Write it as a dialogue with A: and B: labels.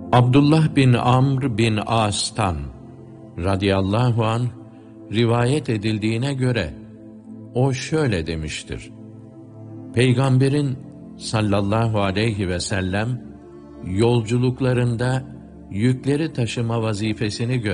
A: Abdullah bin Amr bin As'tan radıyallahu anh rivayet edildiğine göre o şöyle demiştir: Peygamberin sallallahu aleyhi ve sellem yolculuklarında yükleri taşıma vazifesini